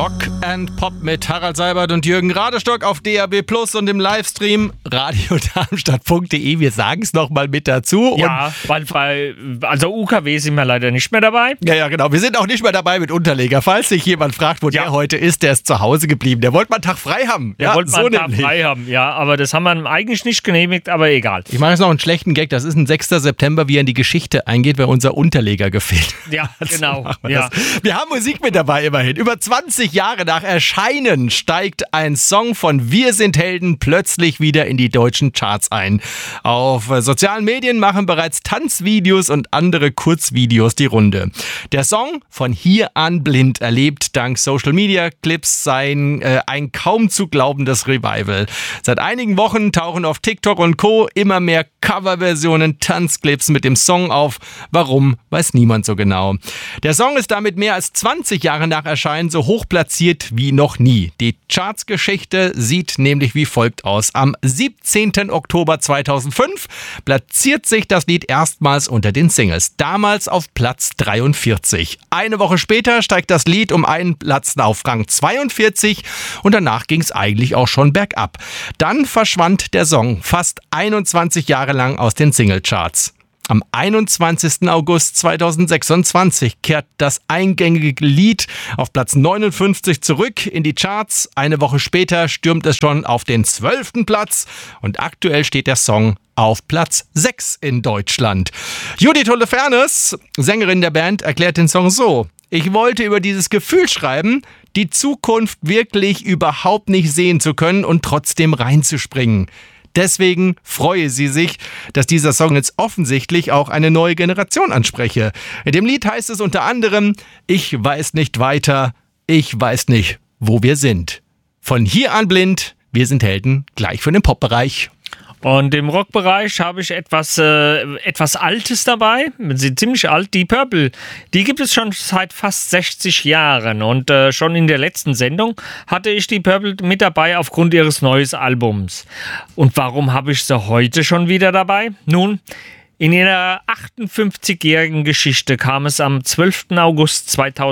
Rock and Pop mit Harald Seibert und Jürgen Radestock auf DAB+ und im Livestream radiodarmstadt.de. Wir sagen es nochmal mit dazu. Ja, weil UKW sind wir leider nicht mehr dabei. Ja, genau. Wir sind auch nicht mehr dabei mit Unterleger. Falls sich jemand fragt, wo der heute ist, der ist zu Hause geblieben. Der wollte mal einen Tag frei haben. Der wollte mal einen Tag frei haben, ja. Aber das haben wir eigentlich nicht genehmigt, aber egal. Ich mache jetzt noch einen schlechten Gag. Das ist ein 6. September, wie er in die Geschichte eingeht, weil unser Unterleger gefehlt hat. Ja, genau. Ja. Wir haben Musik mit dabei immerhin. Über 20 Jahre nach Erscheinen steigt ein Song von Wir sind Helden plötzlich wieder in die deutschen Charts ein. Auf sozialen Medien machen bereits Tanzvideos und andere Kurzvideos die Runde. Der Song von Hier an blind erlebt dank Social Media Clips ein kaum zu glaubendes Revival. Seit einigen Wochen tauchen auf TikTok und Co. immer mehr Coverversionen, Tanzclips mit dem Song auf. Warum, weiß niemand so genau. Der Song ist damit mehr als 20 Jahre nach Erscheinen so hoch platziert wie noch nie. Die Chartsgeschichte sieht nämlich wie folgt aus. Am 17. Oktober 2005 platziert sich das Lied erstmals unter den Singles. Damals auf Platz 43. Eine Woche später steigt das Lied um einen Platz auf Rang 42 und danach ging es eigentlich auch schon bergab. Dann verschwand der Song fast 21 Jahre lang aus den Singlecharts. Am 21. August 2026 kehrt das eingängige Lied auf Platz 59 zurück in die Charts. Eine Woche später stürmt es schon auf den 12. Platz und aktuell steht der Song auf Platz 6 in Deutschland. Judith Holofernes, Sängerin der Band, erklärt den Song so: Ich wollte über dieses Gefühl schreiben, die Zukunft wirklich überhaupt nicht sehen zu können und trotzdem reinzuspringen. Deswegen freue sie sich, dass dieser Song jetzt offensichtlich auch eine neue Generation anspreche. In dem Lied heißt es unter anderem: Ich weiß nicht weiter, ich weiß nicht, wo wir sind. Von Hier an blind, wir sind Helden, gleich für den Popbereich. Und im Rockbereich habe ich etwas Altes dabei, sie sind ziemlich alt, Deep Purple. Die gibt es schon seit fast 60 Jahren und schon in der letzten Sendung hatte ich Deep Purple mit dabei aufgrund ihres neuen Albums. Und warum habe ich sie heute schon wieder dabei? Nun, in ihrer 58-jährigen Geschichte kam es am 12. August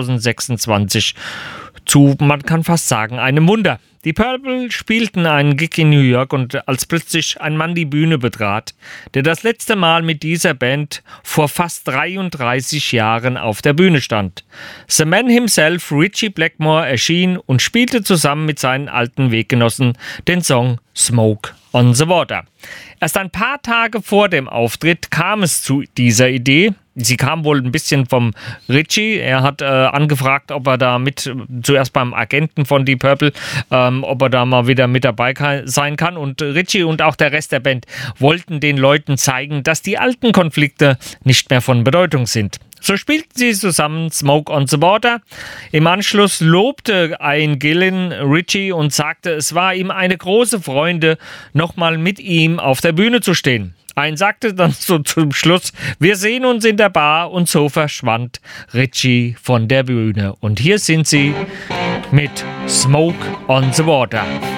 2026 zu, man kann fast sagen, einem Wunder. Die Purple spielten einen Gig in New York und als plötzlich ein Mann die Bühne betrat, der das letzte Mal mit dieser Band vor fast 33 Jahren auf der Bühne stand. The Man himself, Ritchie Blackmore, erschien und spielte zusammen mit seinen alten Weggenossen den Song Smoke on the Water. Erst ein paar Tage vor dem Auftritt kam es zu dieser Idee. Sie kam wohl ein bisschen vom Ritchie. Er hat angefragt, ob er da zuerst beim Agenten von Deep Purple, ob er da mal wieder mit dabei sein kann. Und Ritchie und auch der Rest der Band wollten den Leuten zeigen, dass die alten Konflikte nicht mehr von Bedeutung sind. So spielten sie zusammen Smoke on the Water. Im Anschluss lobte Ian Gillan Ritchie und sagte, es war ihm eine große Freude, nochmal mit ihm auf der Bühne zu stehen. Ian sagte dann so zum Schluss: Wir sehen uns in der Bar, und so verschwand Ritchie von der Bühne. Und hier sind sie mit Smoke on the Water.